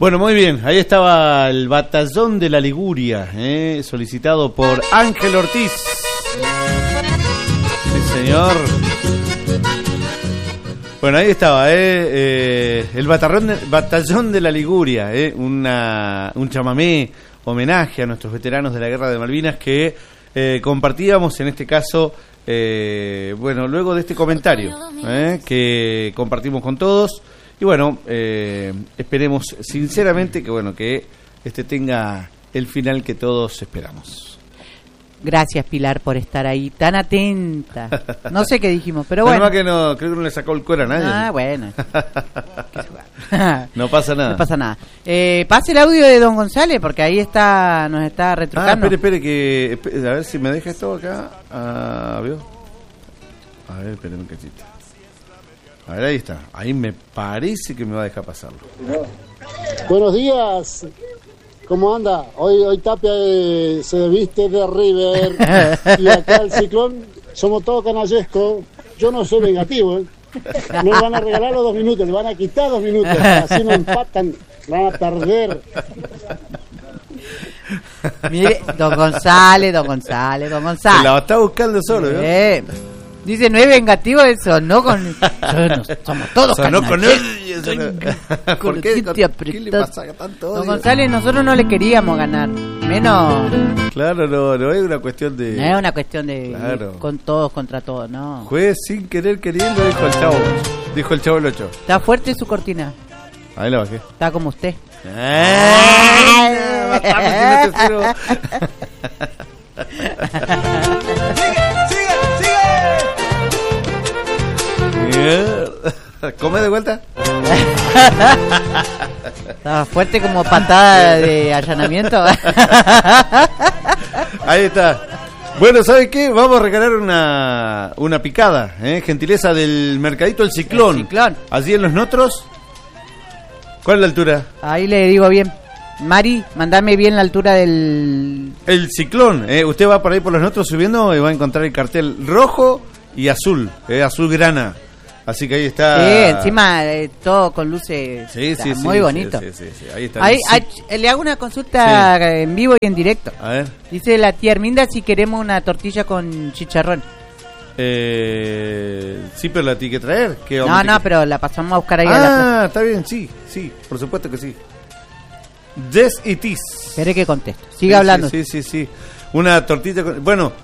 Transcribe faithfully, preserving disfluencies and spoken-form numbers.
Bueno, muy bien, ahí estaba el Batallón de la Liguria, eh, solicitado por Ángel Ortiz. Sí, señor. Bueno, ahí estaba, eh, eh, el batallón de, Batallón de la Liguria, eh, una, un chamamé homenaje a nuestros veteranos de la Guerra de Malvinas que eh, compartíamos en este caso, eh, bueno, luego de este comentario eh, que compartimos con todos. Y bueno, eh, esperemos sinceramente que bueno que este tenga el final que todos esperamos. Gracias, Pilar, por estar ahí tan atenta. No sé qué dijimos, pero bueno. Nada más que no, creo que no le sacó el cuero a nadie. Ah, bueno. No pasa nada. No pasa nada. Eh, pase el audio de Don González, porque ahí está, nos está retrucando. Ah, espere, espere, que, espere, a ver si me deja esto acá. Ah, ¿vio? A ver, espere un cachito. A ver, ahí está. Ahí me parece que me va a dejar pasarlo. Buenos días. ¿Cómo anda? Hoy hoy Tapia eh, se viste de River y acá el Ciclón somos todos canallescos. Yo no soy vengativo, ¿eh? No le van a regalar los dos minutos, le van a quitar dos minutos. Así no empatan, van a perder. Mire, Don González, Don González, Don González. Se la está buscando solo, ¿no? Eh. Dice, no es vengativo eso, no con... Somos todos sonó con él. ¿Por qué? ¿Qué, ¿Qué le pasa tanto odio? Don González, nosotros no le queríamos ganar. Menos... Claro, no, no es una cuestión de... No es una cuestión de... Claro. Con todos contra todos, no. Juez sin querer queriendo, dijo el chavo. Dijo el chavo el ocho. Está fuerte su cortina. Ahí la bajé. Está como usted. ¡Ay! ¿Come de vuelta? Estaba fuerte como patada de allanamiento. Ahí está. Bueno, ¿sabe qué? Vamos a regalar una, una picada, ¿eh? Gentileza del Mercadito El Ciclón. El Ciclón. Allí en Los Notros. ¿Cuál es la altura? Ahí le digo bien. Mari, mandame bien la altura del... El Ciclón. ¿eh? Usted va por ahí por Los Notros subiendo y va a encontrar el cartel rojo y azul. ¿eh? Azul grana. Así que ahí está. Sí, encima eh, todo con luces. Sí, sí, muy sí, bonito. Sí, sí, sí, ahí está. Ahí, ahí, le hago una consulta sí. en vivo y en directo. A ver. Dice la tía Herminda si queremos una tortilla con chicharrón. Eh, sí, pero la tiene que traer. ¿Qué no, no, que... pero la pasamos a buscar ahí ah, a la plaza. Ah, está bien, sí, sí, por supuesto que sí. Yes, it is. Espere que contesto. Siga sí, hablando. Sí, sí, sí, sí. Una tortilla con... Bueno,